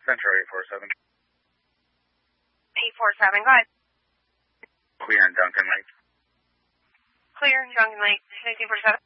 Central 847. 847, go ahead. Clear in Duncan Lake. Clear in Duncan Lake, 247.